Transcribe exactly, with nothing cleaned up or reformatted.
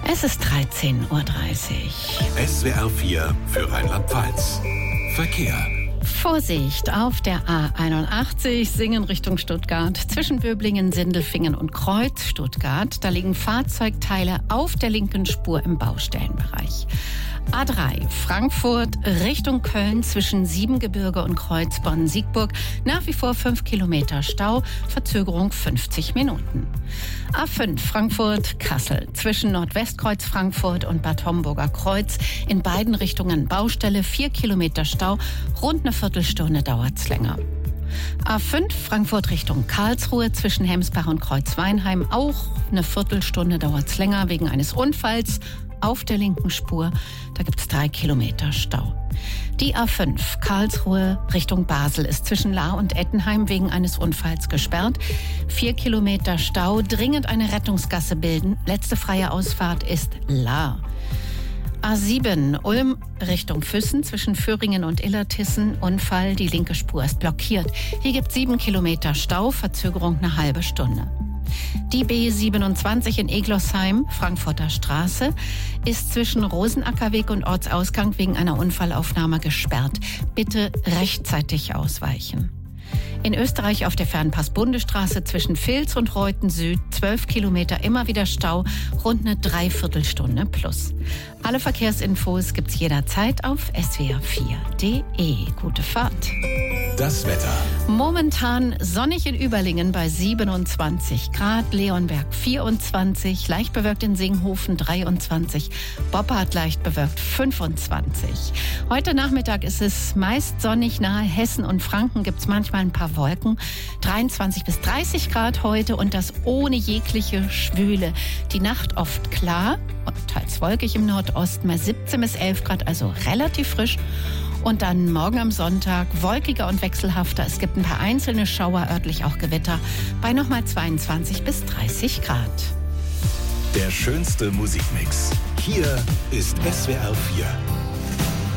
Es ist dreizehn Uhr dreißig. S W R vier für Rheinland-Pfalz. Verkehr. Vorsicht auf der A einundachtzig, Singen Richtung Stuttgart. Zwischen Böblingen, Sindelfingen und Kreuz, Stuttgart. Da liegen Fahrzeugteile auf der linken Spur im Baustellenbereich. A drei, Frankfurt Richtung Köln zwischen Siebengebirge und Kreuz Bonn-Siegburg. Nach wie vor fünf Kilometer Stau, Verzögerung fünfzig Minuten. A fünf, Frankfurt-Kassel zwischen Nordwestkreuz Frankfurt und Bad Homburger Kreuz. In beiden Richtungen Baustelle, vier Kilometer Stau, rund eine Viertelstunde dauert's länger. A fünf, Frankfurt Richtung Karlsruhe zwischen Hemsbach und Kreuzweinheim. Auch eine Viertelstunde dauert's länger wegen eines Unfalls auf der linken Spur. Da gibt's drei Kilometer Stau. Die A fünf, Karlsruhe Richtung Basel, ist zwischen Lahr und Ettenheim wegen eines Unfalls gesperrt. Vier Kilometer Stau, dringend eine Rettungsgasse bilden. Letzte freie Ausfahrt ist Lahr. A sieben, Ulm Richtung Füssen zwischen Föhringen und Illertissen. Unfall, die linke Spur ist blockiert. Hier gibt sieben Kilometer Stau, Verzögerung eine halbe Stunde. Die B siebenundzwanzig in Eglosheim, Frankfurter Straße, ist zwischen Rosenackerweg und Ortsausgang wegen einer Unfallaufnahme gesperrt. Bitte rechtzeitig ausweichen. In Österreich auf der Fernpass-Bundesstraße zwischen Vils und Reuten Süd, zwölf Kilometer, immer wieder Stau, rund eine Dreiviertelstunde plus. Alle Verkehrsinfos gibt's jederzeit auf S W R vier Punkt de. Gute Fahrt. Das Wetter. Momentan sonnig in Überlingen bei siebenundzwanzig Grad, Leonberg vierundzwanzig, leicht bewölkt in Singhofen dreiundzwanzig, Boppard leicht bewölkt fünfundzwanzig. Heute Nachmittag ist es meist sonnig, nahe Hessen und Franken gibt's manchmal ein paar Wolken. dreiundzwanzig bis dreißig Grad heute und das ohne jegliche Schwüle. Die Nacht oft klar und teils wolkig im Nordosten, bei siebzehn bis elf Grad, also relativ frisch. Und dann morgen am Sonntag wolkiger und wechselhafter. Es gibt ein paar einzelne Schauer, örtlich auch Gewitter, bei nochmal zweiundzwanzig bis dreißig Grad. Der schönste Musikmix. Hier ist S W R vier.